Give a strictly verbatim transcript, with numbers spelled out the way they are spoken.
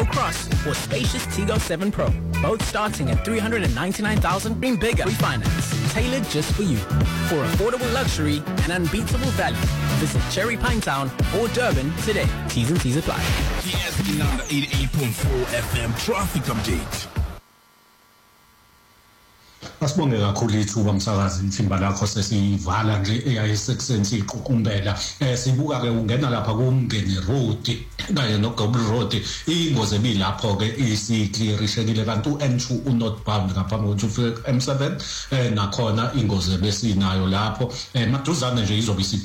Cross or spacious Tigo seven Pro. Both starting at three hundred ninety-nine thousand. Dream bigger. Refinance. Tailored just for you. For affordable luxury and unbeatable value. Visit Cherry Pine Town or Durban today. T's and T's apply. The S B nine eighty-eight point four F M traffic update. Asibonge kakhulu ithuba umsakazi ithimba lakho sesivala nje eyayisekuseni iqukumbela eh sibuka ke ungena lapha kumngeni road kanye no Gobble Road ingozi ebilapho ke isiclearishekile kanti u N two u northbound ngaphambi kokuthi ufike M seven eh nakhona ingozi besinayo lapho eh maduzane nje izobe